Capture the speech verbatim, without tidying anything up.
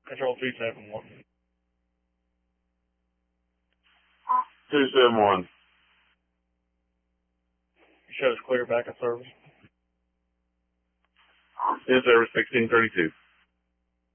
Control two seven one. two seven one. Shows clear back of service. In service sixteen thirty-two.